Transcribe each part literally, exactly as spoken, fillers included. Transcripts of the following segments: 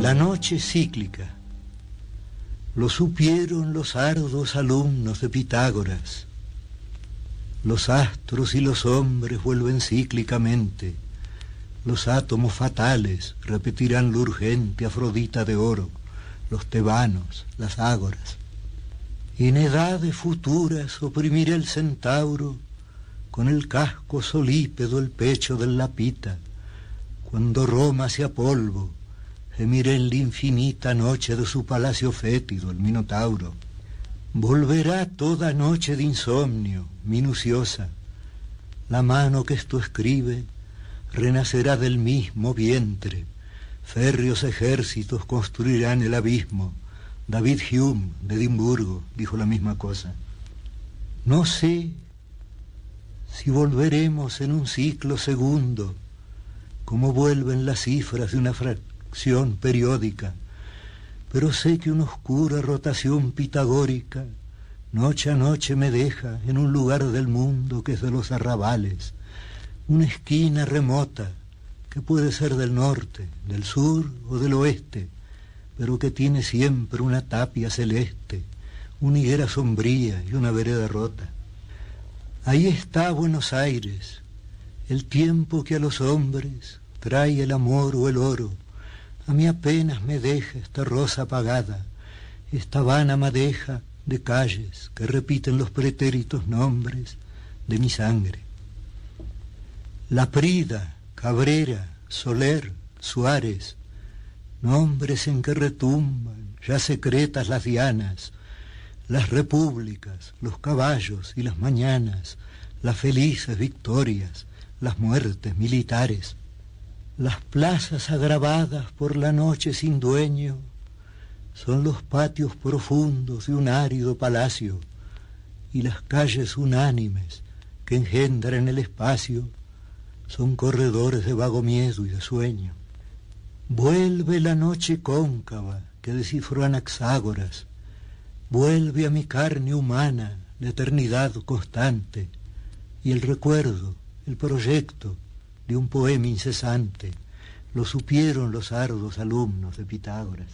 La noche cíclica. Lo supieron los arduos alumnos de Pitágoras. Los astros y los hombres vuelven cíclicamente. Los átomos fatales repetirán lo urgente Afrodita de oro, los tebanos, las ágoras. En edades futuras oprimirá el centauro con el casco solípedo el pecho del lapita. Cuando Roma sea polvo, gemirá en la infinita noche de su palacio fétido el Minotauro. Volverá toda noche de insomnio, minuciosa. La mano que esto escribe renacerá del mismo vientre. Férreos ejércitos construirán el abismo. David Hume, de Edimburgo, dijo la misma cosa. No sé si volveremos en un ciclo segundo, como vuelven las cifras de una fracción periódica, pero sé que una oscura rotación pitagórica noche a noche me deja en un lugar del mundo que es de los arrabales, una esquina remota que puede ser del norte, del sur o del oeste, pero que tiene siempre una tapia celeste, una higuera sombría y una vereda rota. Ahí está Buenos Aires, el tiempo que a los hombres trae el amor o el oro. A mí apenas me deja esta rosa apagada, esta vana madeja de calles que repiten los pretéritos nombres de mi sangre. Laprida, Cabrera, Soler, Suárez, nombres en que retumban ya secretas las dianas, las repúblicas, los caballos y las mañanas, las felices victorias, las muertes militares, las plazas agravadas por la noche sin dueño, son los patios profundos de un árido palacio, y las calles unánimes que engendran el espacio son corredores de vago miedo y de sueño. Vuelve la noche cóncava que descifró Anaxágoras, vuelve a mi carne humana la eternidad constante y el recuerdo, el proyecto de un poema incesante. Lo supieron los arduos alumnos de Pitágoras.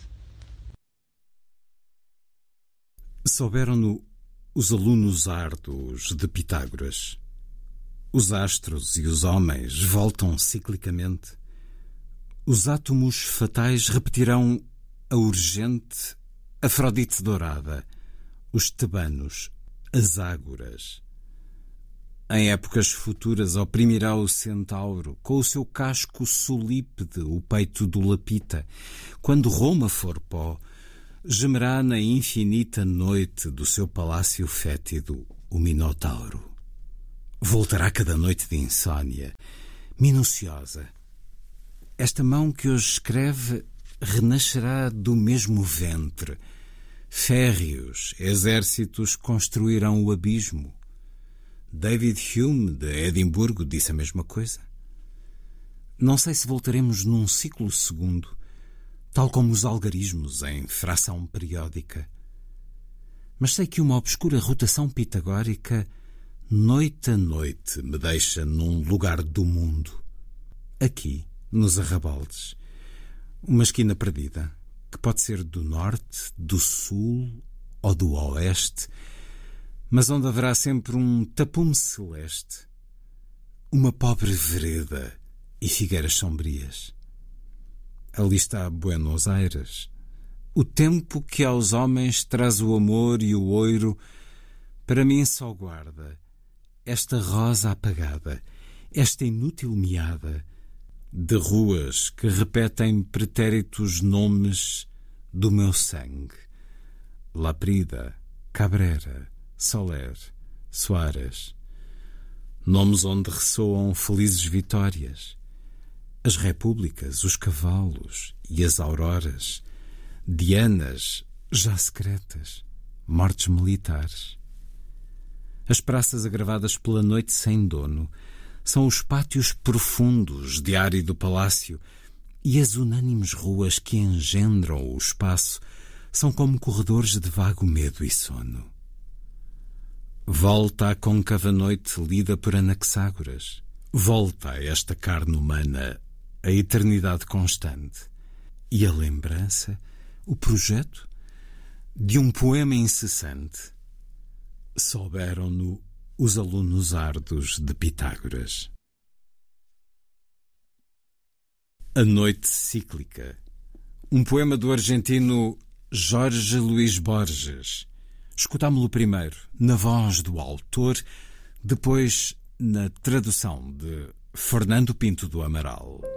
Souberam-no os alunos árduos de Pitágoras. Os astros e os homens voltam ciclicamente. Os átomos fatais repetirão a urgente Afrodite dourada, os tebanos, as ágoras. Em épocas futuras oprimirá o centauro com o seu casco solípede o peito do lapita. Quando Roma for pó, gemerá na infinita noite do seu palácio fétido o Minotauro. Voltará cada noite de insônia, minuciosa. Esta mão que hoje escreve renascerá do mesmo ventre. Férreos exércitos construirão o abismo. David Hume, de Edimburgo, disse a mesma coisa. Não sei se voltaremos num ciclo segundo, tal como os algarismos em fração periódica. Mas sei que uma obscura rotação pitagórica, noite a noite, me deixa num lugar do mundo. Aqui, nos arrabaldes, uma esquina perdida, que pode ser do norte, do sul ou do oeste, mas onde haverá sempre um tapume celeste, uma pobre vereda e figueiras sombrias. Ali está Buenos Aires, o tempo que aos homens traz o amor e o ouro, para mim só guarda esta rosa apagada, esta inútil meada de ruas que repetem pretéritos nomes do meu sangue. Laprida, Cabrera, Soler, Suárez, nomes onde ressoam felizes vitórias, as repúblicas, os cavalos e as auroras, dianas já secretas, mortes militares. As praças agravadas pela noite sem dono são os pátios profundos de árido palácio, e as unânimes ruas que engendram o espaço são como corredores de vago medo e sono. Volta a côncava noite lida por Anaxágoras. Volta a esta carne humana a eternidade constante. e a lembrança, o projeto de um poema incessante. Souberam-no os alunos árduos de Pitágoras. A Noite Cíclica, um poema do argentino Jorge Luís Borges. Escutámo-lo primeiro na voz do autor, depois na tradução de Fernando Pinto do Amaral.